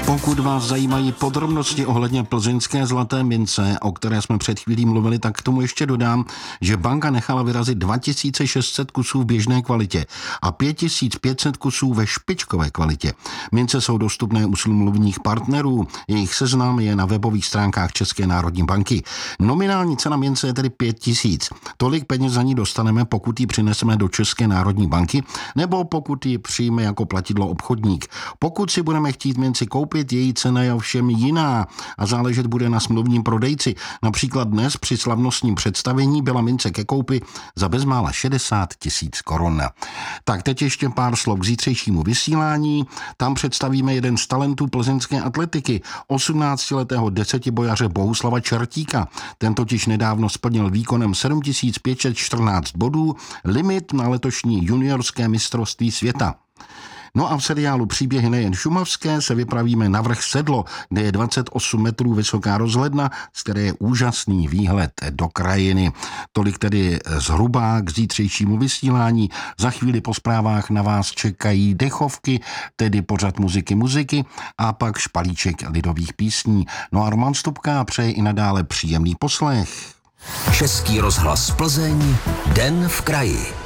Pokud vás zajímají podrobnosti ohledně plzeňské zlaté mince, o které jsme před chvílí mluvili, tak k tomu ještě dodám, že banka nechala vyrazit 2600 kusů v běžné kvalitě a 5500 kusů ve špičkové kvalitě. Mince jsou dostupné u smluvních partnerů, jejich seznam je na webových stránkách České národní banky. Nominální cena mince je tedy 5000. Tolik peněz za ní dostaneme, pokud ji přineseme do České národní banky, nebo pokud ji přijme jako platidlo obchodník. Pokud si budeme chtít minci koupit, její cena je ovšem jiná a záležet bude na smluvním prodejci. Například dnes při slavnostním představení byla mince ke koupi za bezmála 60 000 korun. Tak teď ještě pár slov k zítřejšímu vysílání. Tam představíme jeden z talentů plzeňské atletiky, 18letého desetibojaře Bohuslava Čertíka. Ten totiž nedávno splnil výkonem 7514 bodů limit na letošní juniorské mistrovství světa. No a v seriálu Příběhy nejen šumavské se vypravíme na vrch Sedlo, kde je 28 metrů vysoká rozhledna, z které je úžasný výhled do krajiny. Tolik tedy zhruba k zítřejšímu vysílání. Za chvíli po zprávách na vás čekají dechovky, tedy pořad muziky a pak špalíček lidových písní. No a Roman Stupka přeje i nadále příjemný poslech. Český rozhlas Plzeň, Den v kraji.